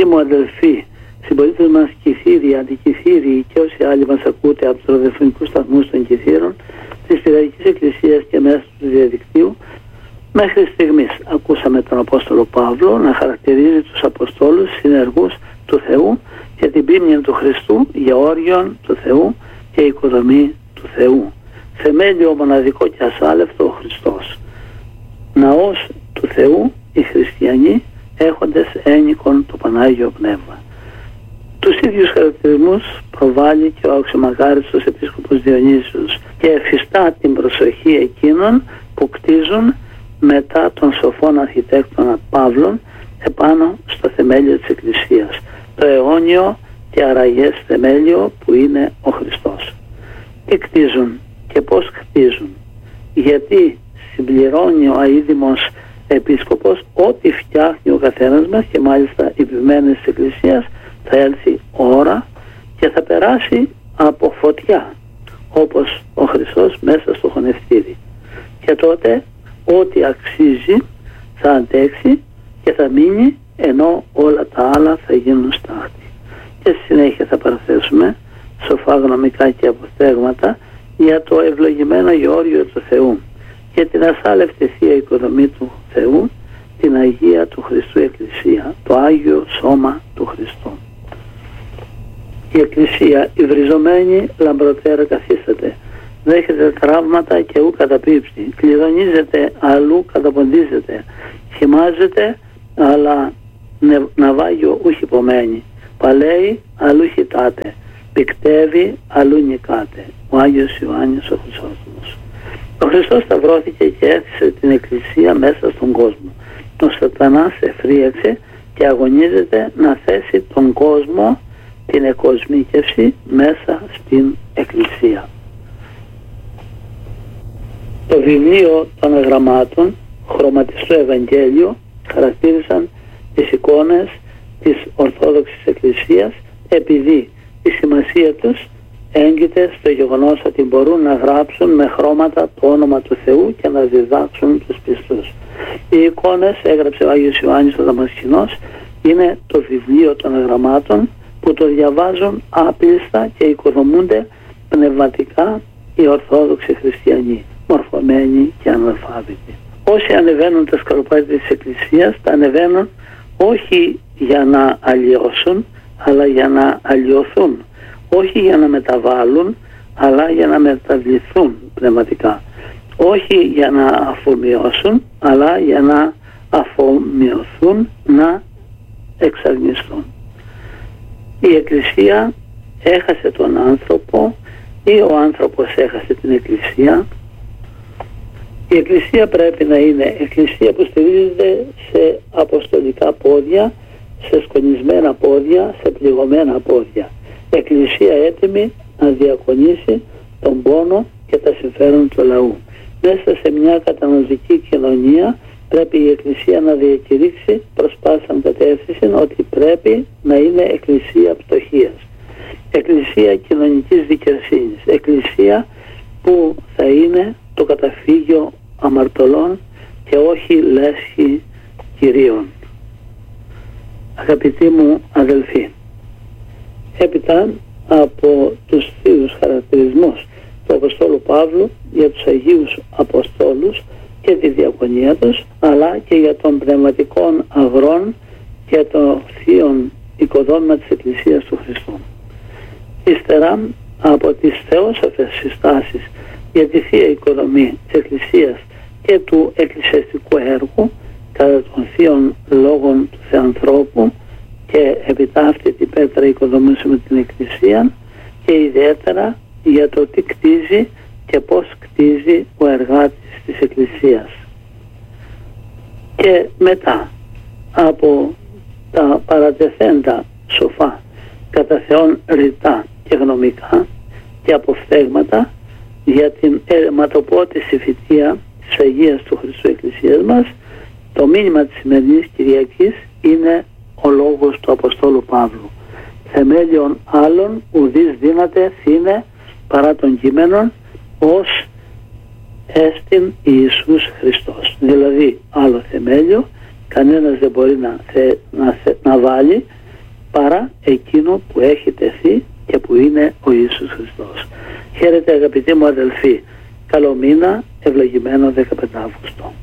μου αδελφοί, συμπολίτες μας Κηθύριοι, Αντικηθύριοι και όσοι άλλοι μας ακούτε από τους ραδιοφωνικούς σταθμούς των Κηθύρων, της Κυριακής Εκκλησίας και μέσω του διαδικτύου, μέχρι στιγμής ακούσαμε τον Απόστολο Παύλο να χαρακτηρίζει τους Αποστόλους συνεργούς του Θεού και την πίμνια του Χριστού για όριον του Θεού και οικοδομή του Θεού. Θεμέλιο μοναδικό και ασάλευτο ο Χριστός. Ναός του Θεού οι χριστιανοί έχοντες ένικον το Πανάγιο Πνεύμα. Τους ίδιους χαρακτηρισμούς προβάλλει και ο αξιομακάριστος Επίσκοπος Διονύσιος και εφιστά την προσοχή εκείνων που κτίζουν μετά των σοφών αρχιτέκτονα Παύλων επάνω στο θεμέλιο της Εκκλησίας, το αιώνιο και αραγές θεμέλιο που είναι ο Χριστός. Τι κτίζουν και πώς κτίζουν? Γιατί συμπληρώνει ο αείδημος Επίσκοπος ό,τι φτιάχνει ο καθένας μας και μάλιστα οι ποιμένες της Εκκλησίας θα έλθει ώρα και θα περάσει από φωτιά όπως ο Χριστός μέσα στο χωνευτήρι, και τότε ό,τι αξίζει θα αντέξει και θα μείνει, ενώ όλα τα άλλα θα γίνουν στάχτη. Και στη συνέχεια θα παραθέσουμε σοφά γνωμικά και αποστέγματα για το ευλογημένο γεώργιο του Θεού και την ασάλευτη θεία οικοδομή του Θεού, την Αγία του Χριστού Εκκλησία, το Άγιο Σώμα του Χριστού. Η Εκκλησία υβριζωμένη λαμπροτέρα καθίσταται, δέχεται τραύματα και ου καταπίπτει, κλειδονίζεται αλλού καταποντίζεται, χυμάζεται αλλά ναυάγιο ούχ υπομένει, παλαίει αλλού χυτάται, πικτεύει αλλού νικάται. Ο Άγιος Ιωάννης ο Χρυσόστομος. Ο Χριστός σταυρώθηκε και έθισε την Εκκλησία μέσα στον κόσμο. Ο Σατανάς εφρίαξε και αγωνίζεται να θέσει τον κόσμο, την εκοσμίκευση, μέσα στην Εκκλησία. Το βιβλίο των γραμμάτων, χρωματιστό Ευαγγέλιο, χαρακτήρισαν τις εικόνες της Ορθόδοξης Εκκλησίας επειδή η σημασία τους έγκυται στο γεγονός ότι μπορούν να γράψουν με χρώματα το όνομα του Θεού και να διδάξουν τους πιστούς. Οι εικόνες, έγραψε ο Άγιος Ιωάννης ο Δαμασκηνός, είναι το βιβλίο των γραμμάτων που το διαβάζουν άπλιστα και οικοδομούνται πνευματικά οι Ορθόδοξοι χριστιανοί, μορφωμένοι και αναλφάβητοι. Όσοι ανεβαίνουν τα σκαλοπάτια της Εκκλησίας, τα ανεβαίνουν όχι για να αλλοιώσουν, αλλά για να αλλοιωθούν. Όχι για να μεταβάλουν, αλλά για να μεταβληθούν πνευματικά. Όχι για να αφομοιώσουν, αλλά για να αφομοιωθούν, να εξαγνιστούν. Η Εκκλησία έχασε τον άνθρωπο ή ο άνθρωπος έχασε την Εκκλησία. Η Εκκλησία πρέπει να είναι Εκκλησία που στηρίζεται σε αποστολικά πόδια, σε σκονισμένα πόδια, σε πληγωμένα πόδια. Εκκλησία έτοιμη να διακονήσει τον πόνο και τα συμφέρον του λαού. Μέσα σε μια κατανοητική κοινωνία πρέπει η Εκκλησία να διακηρύξει προς πάσαν κατεύθυνση ότι πρέπει να είναι Εκκλησία πτωχίας, Εκκλησία κοινωνικής δικαιοσύνης, Εκκλησία που θα είναι το καταφύγιο αμαρτωλών και όχι λέσχη κυρίων. Αγαπητοί μου αδελφοί, έπειτα από τους θείους χαρακτηρισμούς του Αποστόλου Παύλου για τους Αγίους Αποστόλους και τη διακονία τους, αλλά και για των πνευματικών αγρών και το θείον οικοδόμημα της Εκκλησίας του Χριστού. Ύστερα από τις θεόσοφες συστάσεις για τη θεία οικοδομή της Εκκλησίας και του εκκλησιαστικού έργου κατά των θείων λόγων του Θεανθρώπου και επιτάφτη την πέτρα οικοδομήσουμε την Εκκλησία, και ιδιαίτερα για το τι κτίζει και πώς κτίζει ο εργάτης της Εκκλησίας. Και μετά από τα παρατεθέντα σοφά κατά Θεόν ρητά και γνωμικά και αποφθέγματα για την αιρεματοπότηση φυτεία της Αγίας του Χριστού Εκκλησίας μας, το μήνυμα της σημερινής Κυριακής είναι ο λόγος του Αποστόλου Παύλου. Θεμέλιον άλλων ουδείς δύναται θύνε παρά των κείμενων ως έστιν Ιησούς Χριστός. Δηλαδή άλλο θεμέλιο κανένας δεν μπορεί να βάλει παρά εκείνο που έχει τεθεί και που είναι ο Ιησούς Χριστός. Χαίρετε αγαπητοί μου αδελφοί. Καλό μήνα, ευλογημένο 15 Αύγουστο.